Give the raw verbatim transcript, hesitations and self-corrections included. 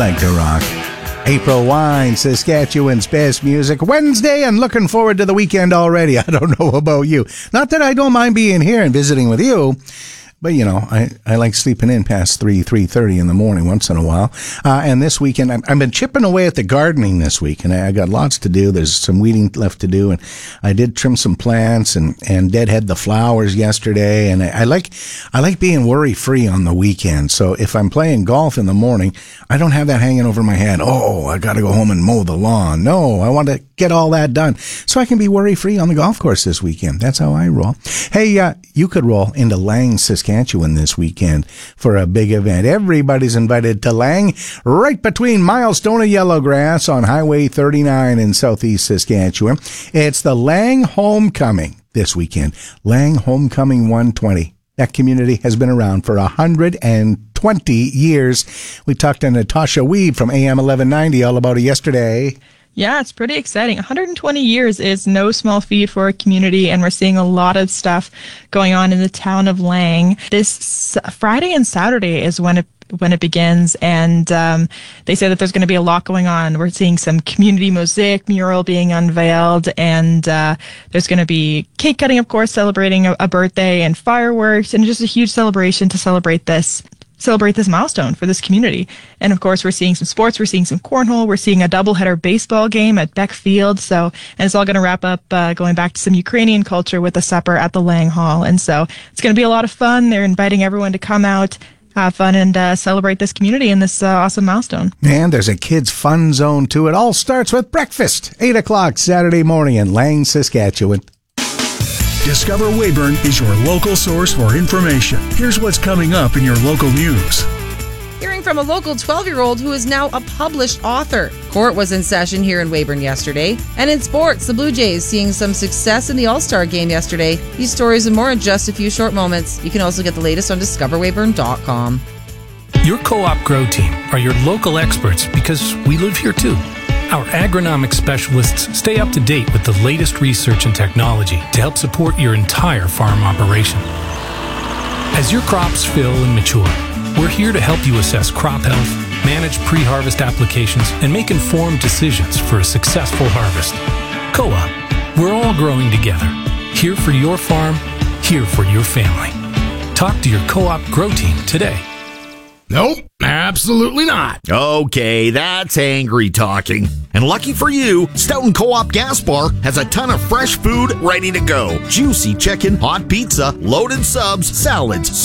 Like to rock. April Wine, Saskatchewan's best music. Wednesday, and looking forward to the weekend already. I don't know about you. Not that I don't mind being here and visiting with you, but, you know, I, I like sleeping in past three, three thirty in the morning once in a while. Uh, and this weekend, I've, I've been chipping away at the gardening this week, and I, I got lots to do. There's some weeding left to do, and I did trim some plants and, and deadhead the flowers yesterday. And I, I like I like being worry-free on the weekend. So if I'm playing golf in the morning, I don't have that hanging over my head. Oh, I got to go home and mow the lawn. No, I want to get all that done so I can be worry-free on the golf course this weekend. That's how I roll. Hey, uh, you could roll into Lang, Saskatchewan this weekend for a big event. Everybody's invited to Lang, right between Milestone and Yellowgrass on Highway thirty-nine in southeast Saskatchewan. It's the Lang Homecoming this weekend. Lang Homecoming one twenty. That community has been around for one hundred twenty years. We talked to Natasha Weeb from A M eleven ninety all about it yesterday. Yeah, it's pretty exciting. one hundred twenty years is no small feat for a community, and we're seeing a lot of stuff going on in the town of Lang. This Friday and Saturday is when it when it begins, and um, they say that there's going to be a lot going on. We're seeing some community mosaic mural being unveiled, and uh, there's going to be cake cutting, of course, celebrating a, a birthday, and fireworks, and just a huge celebration to celebrate this celebrate this milestone for this community. And of course, we're seeing some sports, we're seeing some cornhole, we're seeing a doubleheader baseball game at Beck Field. So, and it's all going to wrap up uh, going back to some Ukrainian culture with a supper at the Lang Hall. And so it's going to be a lot of fun. They're inviting everyone to come out, have fun, and uh, celebrate this community and this uh, awesome milestone. And there's a kids' fun zone too. It all starts with breakfast, eight o'clock Saturday morning in Lang, Saskatchewan. Discover Weyburn is your local source for information. Here's what's coming up in your local news. Hearing from a local twelve-year-old who is now a published author. Court was in session here in Weyburn yesterday. And in sports, the Blue Jays seeing some success in the All-Star game yesterday. These stories and more in just a few short moments. You can also get the latest on discover weyburn dot com. Your Co-op Grow Team are your local experts because we live here too. Our agronomic specialists stay up to date with the latest research and technology to help support your entire farm operation. As your crops fill and mature, we're here to help you assess crop health, manage pre-harvest applications, and make informed decisions for a successful harvest. Co-op, we're all growing together. Here for your farm, here for your family. Talk to your Co-op Grow Team today. Nope, absolutely not. Okay, that's angry talking. And lucky for you, Stoughton Co-op Gas Bar has a ton of fresh food ready to go. Juicy chicken, hot pizza, loaded subs, salads,